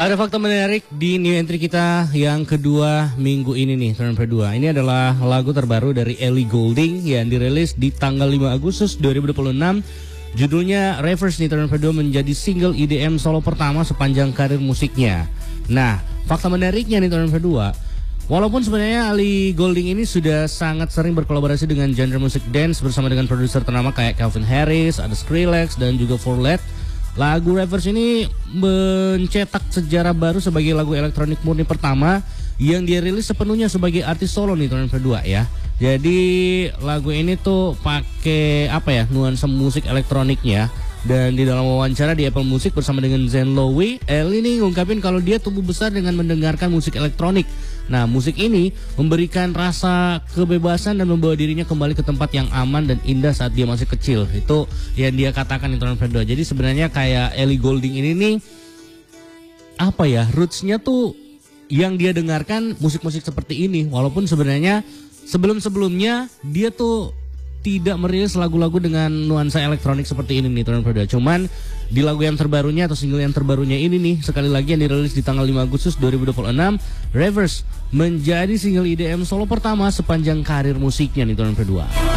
Ada fakta menarik di new entry kita yang kedua minggu ini nih, Turn Per 2. Ini adalah lagu terbaru dari Ellie Goulding yang dirilis di tanggal 5 Agustus 2026. Judulnya Reverse nih, Turn Per 2 menjadi single EDM solo pertama sepanjang karir musiknya. Nah, fakta menariknya nih Turn Per 2, walaupun sebenarnya Ellie Goulding ini sudah sangat sering berkolaborasi dengan genre musik dance bersama dengan produser ternama kayak Calvin Harris, ada Skrillex dan juga Fourlet. Lagu Reverse ini mencetak sejarah baru sebagai lagu elektronik murni pertama yang dia rilis sepenuhnya sebagai artis solo nih Turn Per 2 ya. Jadi lagu ini tuh pakai nuansa musik elektroniknya. Dan di dalam wawancara di Apple Music bersama dengan Zen Lowe, Ellie ini ngungkapin kalau dia tumbuh besar dengan mendengarkan musik elektronik. Nah, musik ini memberikan rasa kebebasan dan membawa dirinya kembali ke tempat yang aman dan indah saat dia masih kecil. Itu yang dia katakan di Turn Per 2. Jadi sebenarnya kayak Ellie Goulding ini nih, rootsnya tuh yang dia dengarkan musik-musik seperti ini. Walaupun sebenarnya sebelum-sebelumnya dia tuh tidak merilis lagu-lagu dengan nuansa elektronik seperti ini nih Turn Per 2. Cuman di lagu yang terbarunya atau single yang terbarunya ini nih, sekali lagi yang dirilis di tanggal 5 Agustus 2026, Reverse menjadi single EDM solo pertama sepanjang karir musiknya nih Turn Per 2.